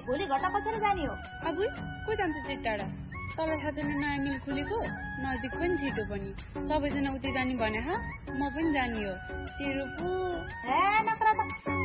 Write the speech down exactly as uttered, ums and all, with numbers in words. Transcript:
भोलि घटा कसरी जाने हो? अब को जान्छ त्यति टाढा? तँलाई थाहा छैन नयाँ मिल खुलेको? नजिक पनि छिटो पनि। सबैजना उति जाने भने म पनि जाने हो। तेरो पो हे नक्रा त